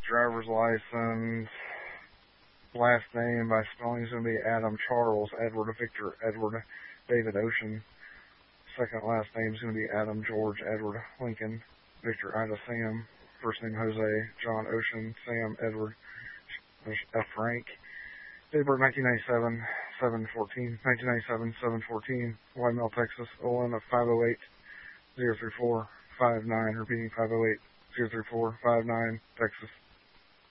Driver's license. Last name by spelling is going to be Adam Charles Edward Victor Edward David Ocean. Second last name is going to be Adam George Edward Lincoln Victor Ida Sam. First name Jose John Ocean Sam Edward F. Frank. Date of birth 1997 7/14 1997 7/14. White Texas. ON of 508 034 59. Repeating 508 034 59 Texas.